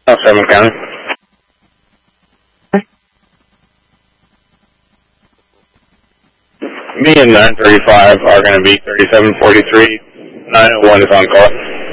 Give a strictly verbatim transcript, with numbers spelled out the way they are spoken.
Oh, seven County. Me and nine thirty-five are going to be thirty-seven forty-three. nine oh one is on call.